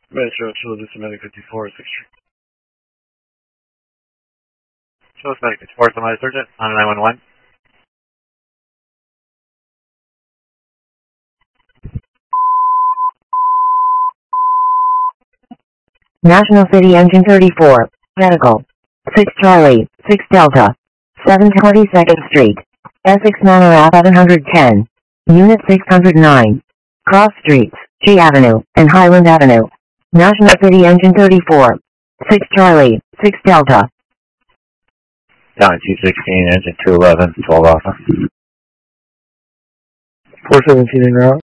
Metro Children's Medic 54, 6th Street. Children's Medic 54, somebody surgeon, on 911. National City Engine 34, Medical. 6 Charlie, 6 Delta. 722nd Street. Essex Manor Ave 710. Unit 609. Cross Streets, G Avenue, and Highland Avenue. National City Engine 34. 6 Charlie, 6 Delta. Down 216, engine 211, 12 Alpha. 417 en route.